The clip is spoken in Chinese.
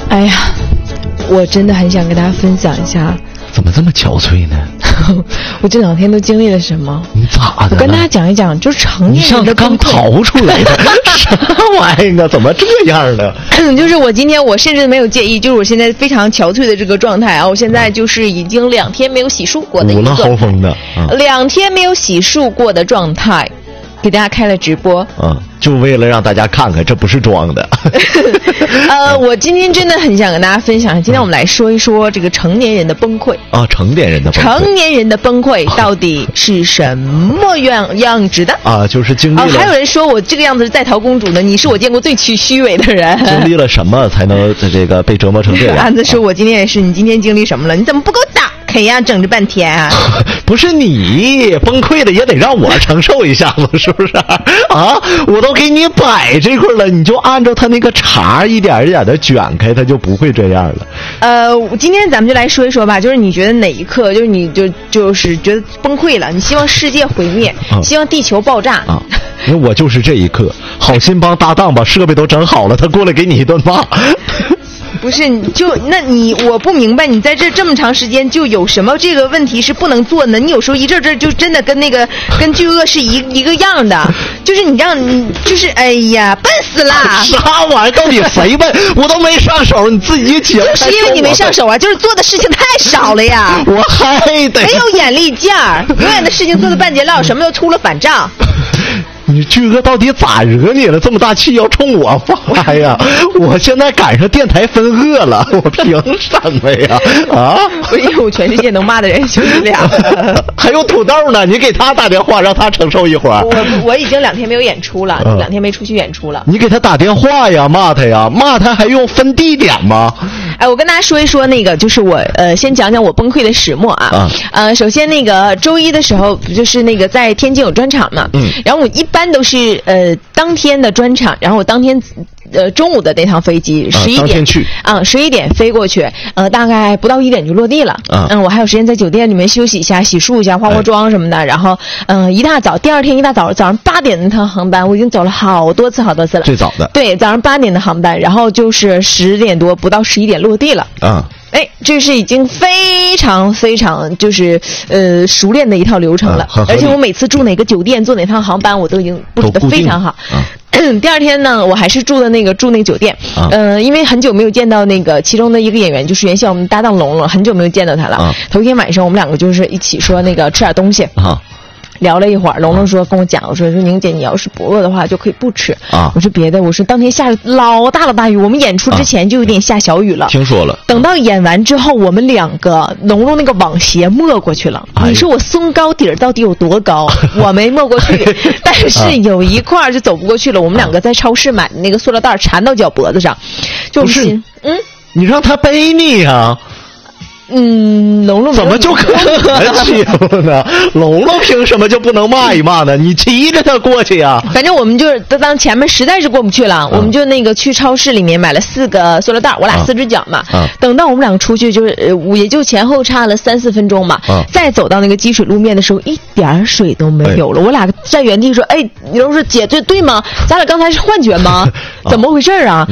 哎呀，我真的很想跟大家分享一下。 怎么这么憔悴呢？ 我这2天都经历了什么？ 你咋的？ 我跟大家讲一讲，就是成年人的刚逃出来的什么玩意儿啊？怎么这样呢？ 就是我甚至没有介意，就是我现在非常憔悴的这个状态啊！我现在就是已经2天没有洗漱过的一个， 五浪豪风的 ，2天没有洗漱过的状态，给大家开了直播。 就为了让大家看看，这不是装的。 我今天真的很想跟大家分享，今天我们来说一说这个成年人的崩溃啊，成年人的崩溃到底是什么样子的啊？就是经历了还有人说我这个样子是在逃公主呢，你是我见过最虚伪的人。 经历了什么才能这个被折磨成这样？ 安子说我今天也是，你今天经历什么了？你怎么不给我打开呀？整这半天啊！ 不是你崩溃的也得让我承受一下子，是不是啊？我都给你摆这块了，你就按照他那个茬一点一点的卷开，他就不会这样了。 今天咱们就来说一说吧，就是你觉得哪一刻，就是你就是觉得崩溃了，你希望世界毁灭，希望地球爆炸啊？因为我就是这一刻，好心帮搭档把设备都整好了，他过来给你一顿骂。 不是，我不明白，你在这么长时间就有什么这个问题是不能做呢？你有时候一阵就真的跟巨鳄是一个样的，就是就是哎呀，笨死了！ 啥玩意儿？到底谁笨？我都没上手，你自己讲。 就是因为你没上手啊，就是做的事情太少了呀。 我还得没有眼力劲儿，永远的事情做的半截料，什么又出了反账。 你巨哥到底咋惹你了？这么大气要冲我发呀！我现在赶上电台分恶了，我凭什么呀？啊！ 因为我全世界能骂的人就是2个， 还有土豆呢，你给他打电话，让他承受一会儿。 我已经2天没有演出了，2天没出去演出了。 你给他打电话呀，骂他呀，骂他还用分地点吗？ 哎，我跟大家说一说那个，就是我先讲讲我崩溃的始末啊。首先那个周一的时候，不就是那个在天津有专场嘛？然后我一般都是当天的专场，然后我当天中午的那趟飞机11点当天去 11点飞过去，大概不到1点就落地了。我还有时间在酒店里面休息一下、洗漱一下、化化妆什么的。然后第二天一大早早上8点那趟航班，我已经走了好多次了。 最早的对，早上8点的航班，然后就是10点多不到11点落地了。这是已经非常非常就是熟练的一套流程了，而且我每次住哪个酒店坐哪趟航班我都已经布置得非常好。第二天呢，我还是住那个酒店，因为很久没有见到那个其中的一个演员，就是原先我们搭档龙龙，很久没有见到他了。头一天晚上我们2个就是一起说那个吃点东西聊了一会儿，龙龙说跟我讲，我说宁姐，你要是不饿的话就可以不吃我说别的，我说当天下老大雨，我们演出之前就有点下小雨了。 听说了。 等到演完之后，我们2个龙龙那个网鞋没过去了。你说我松糕底儿到底有多高？我没没过去，但是有一块就走不过去了。我们2个在超市买的那个塑料袋缠到脚脖子上，就是你让他背你呀。 龙龙怎么就可能欺负呢？龙龙凭什么就不能骂一骂呢？你骑着他过去呀。 反正我们就是当前面实在是过不去了，我们就那个去超市里面买了4个塑料袋，我俩4只脚嘛。等到我们2个出去，就是也就前后差了3-4分钟嘛。再走到那个积水路面的时候，一点水都没有了。我俩在原地说：“哎，你说姐对吗？咱俩刚才是幻觉吗？怎么回事啊？”